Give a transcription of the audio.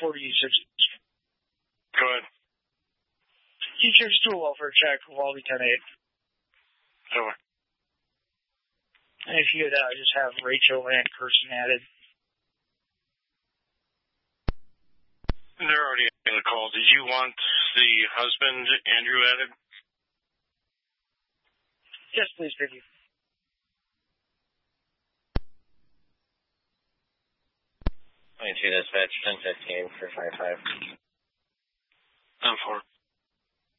report usage. Go ahead. Teachers do a welfare check, quality 10-8. Over. And if you could just have Rachel and Kirsten added. They're already in the call. Did you want the husband, Andrew, added? Yes, please, Vicky. Dispatch 1015 for 55. 10-4.